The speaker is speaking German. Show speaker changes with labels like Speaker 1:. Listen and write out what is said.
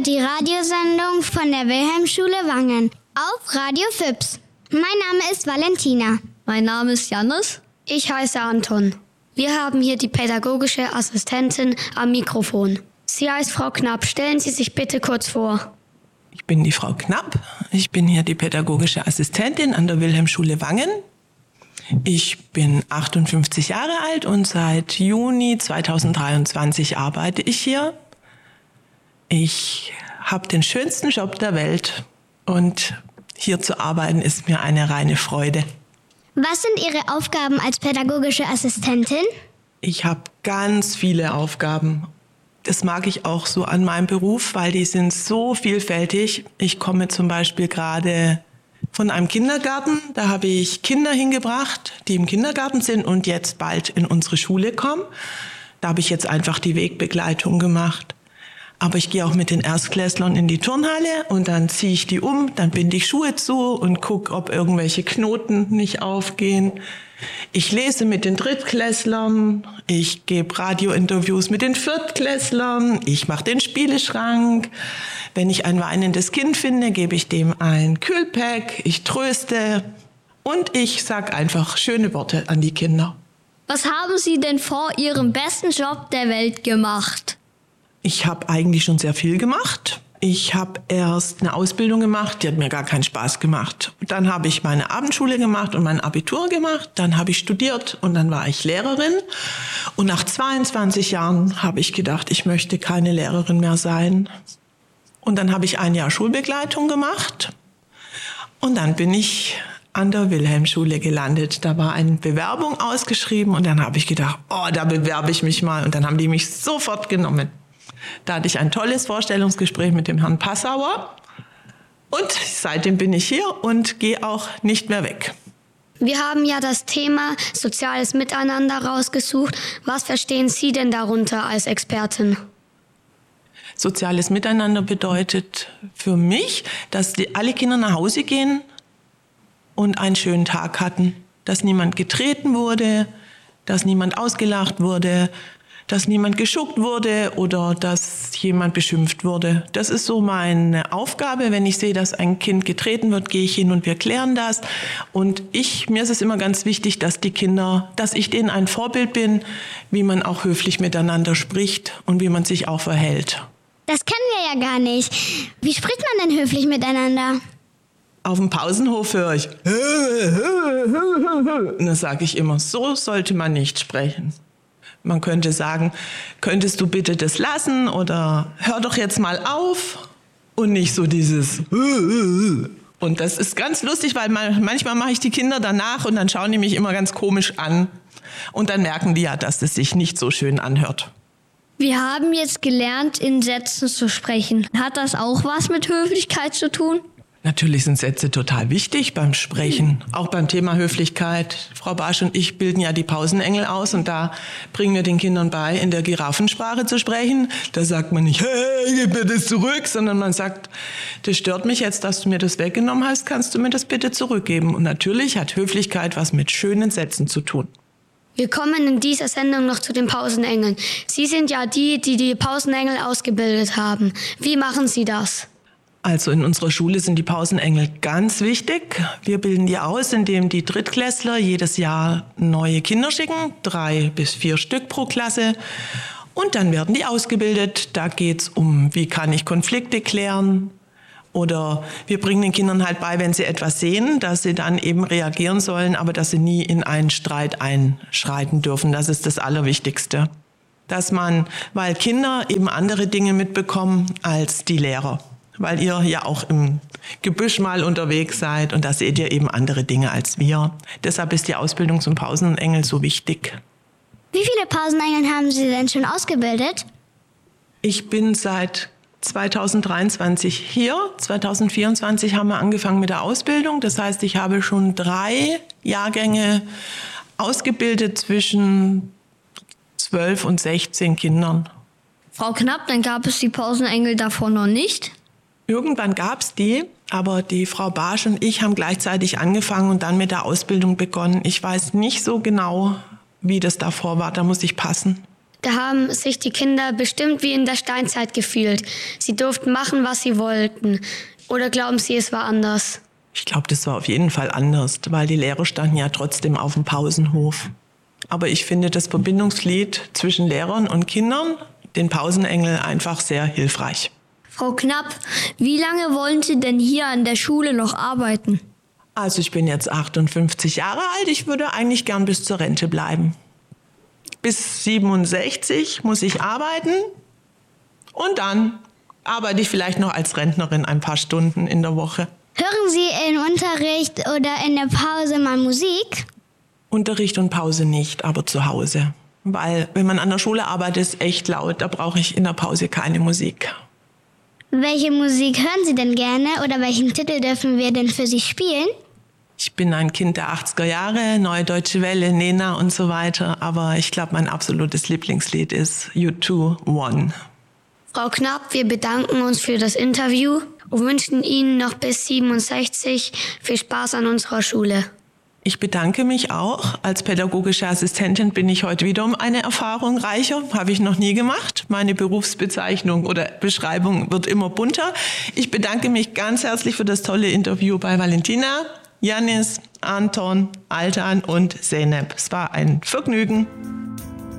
Speaker 1: hört die Radiosendung von der Wilhelmschule Wangen auf Radio FIPS. Mein Name ist Valentina.
Speaker 2: Mein Name ist Jannis.
Speaker 3: Ich heiße Anton. Wir haben hier die pädagogische Assistentin am Mikrofon. Sie heißt Frau Knapp. Stellen Sie sich bitte kurz vor.
Speaker 4: Ich bin die Frau Knapp. Ich bin hier die pädagogische Assistentin an der Wilhelmschule Wangen. Ich bin 58 Jahre alt und seit Juni 2023 arbeite ich hier. Ich habe den schönsten Job der Welt und hier zu arbeiten ist mir eine reine Freude.
Speaker 1: Was sind Ihre Aufgaben als pädagogische Assistentin?
Speaker 4: Ich habe ganz viele Aufgaben. Das mag ich auch so an meinem Beruf, weil die sind so vielfältig. Ich komme zum Beispiel gerade von einem Kindergarten. Da habe ich Kinder hingebracht, die im Kindergarten sind und jetzt bald in unsere Schule kommen. Da habe ich jetzt einfach die Wegbegleitung gemacht. Aber ich gehe auch mit den Erstklässlern in die Turnhalle und dann ziehe ich die um, dann binde ich Schuhe zu und gucke, ob irgendwelche Knoten nicht aufgehen. Ich lese mit den Drittklässlern, ich gebe Radiointerviews mit den Viertklässlern, ich mache den Spieleschrank. Wenn ich ein weinendes Kind finde, gebe ich dem ein Kühlpack, ich tröste und ich sage einfach schöne Worte an die Kinder.
Speaker 2: Was haben Sie denn vor Ihrem besten Job der Welt gemacht?
Speaker 4: Ich habe eigentlich schon sehr viel gemacht. Ich habe erst eine Ausbildung gemacht, die hat mir gar keinen Spaß gemacht. Dann habe ich meine Abendschule gemacht und mein Abitur gemacht. Dann habe ich studiert und dann war ich Lehrerin. Und nach 22 Jahren habe ich gedacht, ich möchte keine Lehrerin mehr sein. Und dann habe ich ein Jahr Schulbegleitung gemacht. Und dann bin ich an der Wilhelmschule gelandet. Da war eine Bewerbung ausgeschrieben und dann habe ich gedacht, da bewerbe ich mich mal. Und dann haben die mich sofort genommen. Da hatte ich ein tolles Vorstellungsgespräch mit dem Herrn Passauer und seitdem bin ich hier und gehe auch nicht mehr weg.
Speaker 3: Wir haben ja das Thema soziales Miteinander rausgesucht. Was verstehen Sie denn darunter als Expertin?
Speaker 4: Soziales Miteinander bedeutet für mich, dass alle Kinder nach Hause gehen und einen schönen Tag hatten. Dass niemand getreten wurde, dass niemand ausgelacht wurde, dass niemand geschuckt wurde oder dass jemand beschimpft wurde. Das ist so meine Aufgabe. Wenn ich sehe, dass ein Kind getreten wird, gehe ich hin und wir klären das. Und mir ist es immer ganz wichtig, dass ich denen ein Vorbild bin, wie man auch höflich miteinander spricht und wie man sich auch verhält.
Speaker 1: Das kennen wir ja gar nicht. Wie spricht man denn höflich miteinander?
Speaker 4: Auf dem Pausenhof höre ich. Und dann sage ich immer, so sollte man nicht sprechen. Man könnte sagen, könntest du bitte das lassen oder hör doch jetzt mal auf und nicht so dieses. Und das ist ganz lustig, weil manchmal mache ich die Kinder danach und dann schauen die mich immer ganz komisch an und dann merken die ja, dass es sich nicht so schön anhört.
Speaker 2: Wir haben jetzt gelernt, in Sätzen zu sprechen. Hat das auch was mit Höflichkeit zu tun?
Speaker 4: Natürlich sind Sätze total wichtig beim Sprechen, auch beim Thema Höflichkeit. Frau Barsch und ich bilden ja die Pausenengel aus und da bringen wir den Kindern bei, in der Giraffensprache zu sprechen. Da sagt man nicht, hey, gib mir das zurück, sondern man sagt, das stört mich jetzt, dass du mir das weggenommen hast, kannst du mir das bitte zurückgeben? Und natürlich hat Höflichkeit was mit schönen Sätzen zu tun.
Speaker 3: Wir kommen in dieser Sendung noch zu den Pausenengeln. Sie sind ja die Pausenengel ausgebildet haben. Wie machen Sie das?
Speaker 4: Also in unserer Schule sind die Pausenengel ganz wichtig. Wir bilden die aus, indem die Drittklässler jedes Jahr neue Kinder schicken, 3 bis 4 Stück pro Klasse. Und dann werden die ausgebildet. Da geht's um, wie kann ich Konflikte klären? Oder wir bringen den Kindern halt bei, wenn sie etwas sehen, dass sie dann eben reagieren sollen, aber dass sie nie in einen Streit einschreiten dürfen. Das ist das Allerwichtigste. Weil Kinder eben andere Dinge mitbekommen als die Lehrer. Weil ihr ja auch im Gebüsch mal unterwegs seid und da seht ihr eben andere Dinge als wir. Deshalb ist die Ausbildung zum Pausenengel so wichtig.
Speaker 1: Wie viele Pausenengel haben Sie denn schon ausgebildet?
Speaker 4: Ich bin seit 2023 hier. 2024 haben wir angefangen mit der Ausbildung. Das heißt, ich habe schon 3 Jahrgänge ausgebildet zwischen 12 und 16 Kindern.
Speaker 2: Frau Knapp, dann gab es die Pausenengel davor noch nicht?
Speaker 4: Irgendwann gab es die, aber die Frau Barsch und ich haben gleichzeitig angefangen und dann mit der Ausbildung begonnen. Ich weiß nicht so genau, wie das davor war, da muss ich passen.
Speaker 3: Da haben sich die Kinder bestimmt wie in der Steinzeit gefühlt. Sie durften machen, was sie wollten. Oder glauben Sie, es war anders?
Speaker 4: Ich glaube, das war auf jeden Fall anders, weil die Lehrer standen ja trotzdem auf dem Pausenhof. Aber ich finde das Verbindungsglied zwischen Lehrern und Kindern, den Pausenengel, einfach sehr hilfreich.
Speaker 2: Frau Knapp, wie lange wollen Sie denn hier an der Schule noch arbeiten?
Speaker 4: Also ich bin jetzt 58 Jahre alt, ich würde eigentlich gern bis zur Rente bleiben. Bis 67 muss ich arbeiten und dann arbeite ich vielleicht noch als Rentnerin ein paar Stunden in der Woche.
Speaker 1: Hören Sie im Unterricht oder in der Pause mal Musik?
Speaker 4: Unterricht und Pause nicht, aber zu Hause. Weil wenn man an der Schule arbeitet, ist es echt laut, da brauche ich in der Pause keine Musik.
Speaker 1: Welche Musik hören Sie denn gerne oder welchen Titel dürfen wir denn für Sie spielen?
Speaker 4: Ich bin ein Kind der 80er Jahre, Neue Deutsche Welle, Nena und so weiter. Aber ich glaube, mein absolutes Lieblingslied ist U2 One.
Speaker 3: Frau Knapp, wir bedanken uns für das Interview und wünschen Ihnen noch bis 67 viel Spaß an unserer Schule.
Speaker 4: Ich bedanke mich auch. Als pädagogische Assistentin bin ich heute wieder um eine Erfahrung reicher. Habe ich noch nie gemacht. Meine Berufsbezeichnung oder Beschreibung wird immer bunter. Ich bedanke mich ganz herzlich für das tolle Interview bei Valentina, Janis, Anton, Altan und Zeynep. Es war ein Vergnügen.